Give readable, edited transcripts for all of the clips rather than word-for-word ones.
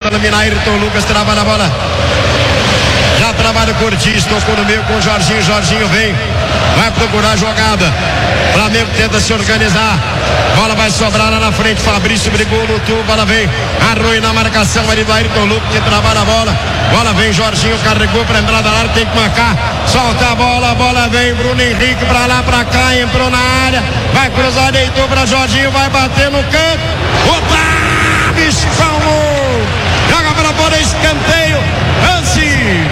para dominar. Ayrton Lucas trabalha a bola. Já trabalha o Cortiz, tocou no meio com o Jorginho. Jorginho vem, vai procurar a jogada. Flamengo tenta se organizar. Bola vai sobrar lá na frente. Fabrício brigou no tubo. Bola vem. Arroio na marcação ali do Ayrton Lucas que trabalha a bola. Bola vem. Jorginho carregou para entrada da área. Tem que marcar. Solta a bola. Bola vem. Bruno Henrique para lá, para cá. Entrou na área. Vai cruzar. Deitou para Jorginho. Vai bater no canto. Opa! Espalmou. Joga para a bola. Escanteio. Lance.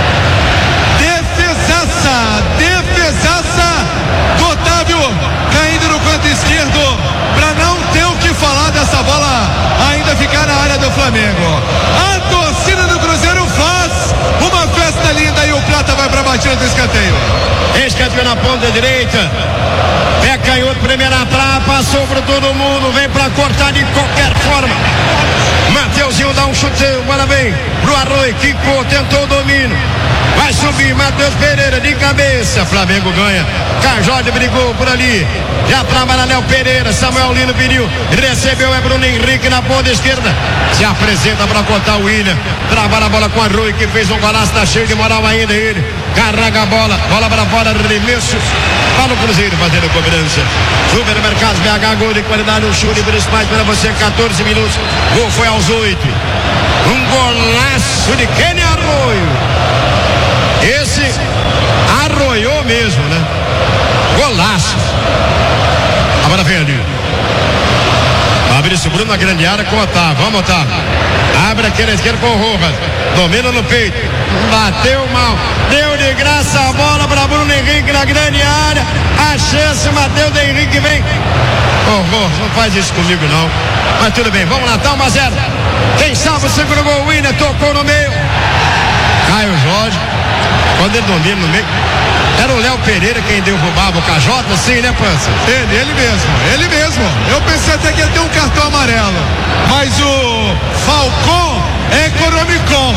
Defesaça do Otávio, caindo no canto esquerdo, para não ter o que falar dessa bola ainda ficar na área do Flamengo. A torcida do Cruzeiro faz uma festa linda e o Prata vai para a batida do escanteio. Escanteio na ponta direita. Pé canhoto, primeira trava, passou para todo mundo, vem para cortar de qualquer forma. Mateuzinho dá um chutão, bola vem pro Arroio, quicou, tentou o domínio. Vai subir, Matheus Pereira de cabeça. Flamengo ganha. Cajode brigou por ali. Já trabalha Léo Pereira. Samuel Lino pediu. Recebeu é Bruno Henrique na ponta esquerda. Se apresenta para cortar o William. Trabalha a bola com o Arroio que fez um golaço. Tá cheio de moral ainda ele. Carrega a bola. Bola para fora. Remesso. Para o Cruzeiro fazendo cobrança. Supermercados BH. Gol de qualidade. Um chute de principais para você. 14 minutos. Gol foi aos 8. Um golaço de Kenny Arroio. Esse arroiou mesmo, né? Golaço. A bola vem ali. Fabrício Bruno na grande área com o Otávio. Vamos, Otávio. Abre aqui na esquerda com o Rojas. Domina no peito. Bateu mal. Deu de graça a bola para Bruno Henrique na grande área. A chance, Matheus Henrique vem. Não faz isso comigo não. Mas tudo bem, vamos lá, tá 1-0. Quem sabe o segundo gol, o William tocou no meio. Caio Jorge. Quando ele domina no meio, era o Léo Pereira quem derrubava o Cajota, assim, né, Pança? Ele mesmo. Eu pensei até que ia ter um cartão amarelo, mas o Falcão é economicão.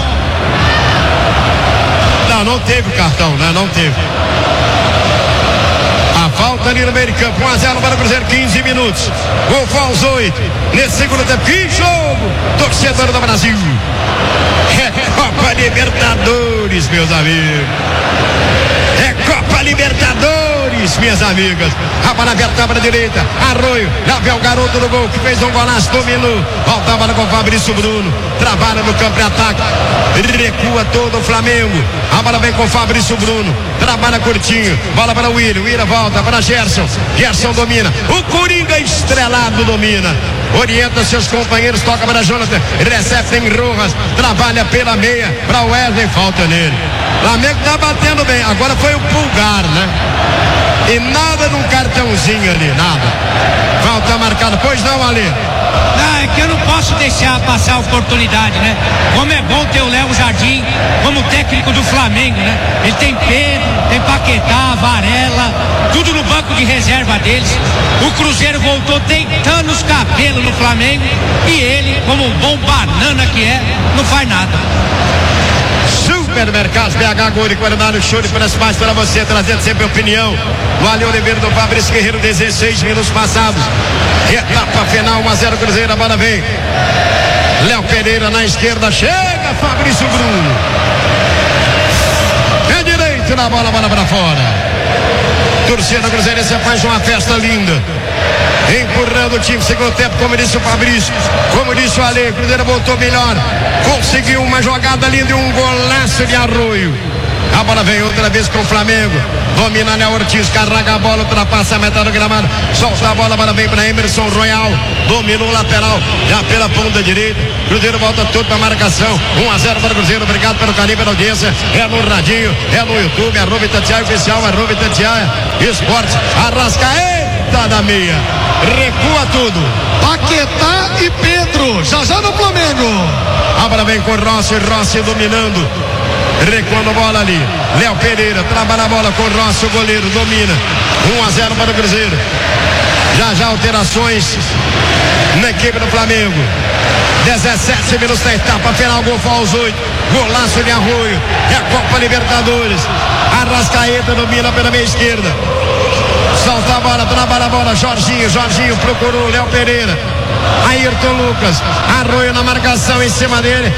Não teve cartão, né? Não teve. A falta ali no meio de campo, 1-0 para o Cruzeiro, 15 minutos. Gol foi aos 8. Nesse segundo tempo, que jogo! Torcedor do Brasil. É Copa Libertadores, meus amigos. É Copa Libertadores, minhas amigas. A bola aberta para a direita. Arroio. Já vê o garoto do gol que fez um golaço, dominou. Volta a bola com o Fabrício Bruno. Trabalha no campo de ataque. Recua todo o Flamengo. A bola vem com o Fabrício Bruno. Trabalha curtinho. Bola para o William. William volta para Gerson. Gerson domina. O Coringa estrelado domina. Orienta seus companheiros. Toca para Jonathan. Recebe em Rojas. Trabalha pela meia. Para o Wesley. Falta nele. Flamengo tá batendo bem. Agora foi o Pulgar, né? E nada de um cartãozinho ali. Nada. Falta marcada. Pois não, Ali? Não, é que eu não posso deixar passar a oportunidade, né? Como é bom ter o Léo Jardim como técnico do Flamengo, né? Ele tem Pedro, tem Paquetá, Varela, tudo no banco de reserva deles. O Cruzeiro voltou deitando os cabelos no Flamengo e ele, como um bom banana que é, não faz nada. Supermercados BH, gol de qualidade, show de preço mais para você, trazendo sempre opinião. O Ali Oliveira do Fabrício Guerreiro, 16 minutos passados. Etapa final, 1-0 Cruzeiro, a bola vem. Léo Pereira na esquerda, chega Fabrício Bruno. É direito na bola, bola para fora. Torcida cruzeirense faz uma festa linda. Empurrando o time, segundo tempo, como disse o Fabrício, como disse o Ale, o Cruzeiro voltou melhor, conseguiu uma jogada linda e um golaço de Arroio. A bola vem outra vez com o Flamengo, domina Léo Ortiz, carrega a bola, ultrapassa a metade do gramado, solta a bola vem para Emerson Royal, dominou o lateral, já pela ponta direita, Cruzeiro volta tudo para marcação, 1-0 para o Cruzeiro, obrigado pelo carinho, pela audiência, é no radinho, é no YouTube, arroba Itatiaia Oficial, arroba Itatiaia Esportes, Arrascaeta da meia. Recua tudo. Paquetá e Pedro, já no Flamengo. A bola vem com Rossi dominando. Recuando a bola ali. Léo Pereira trabalha a bola com Rossi, o goleiro domina. 1-0 para o Cruzeiro. Já alterações na equipe do Flamengo. 17 minutos da etapa final, gol foi aos 8. Golaço de Arroio. É a Copa Libertadores. Arrascaeta domina pela meia esquerda. Solta a bola, trabalha a bola, Jorginho procurou Léo Pereira, Ayrton Lucas, Arroio na marcação em cima dele.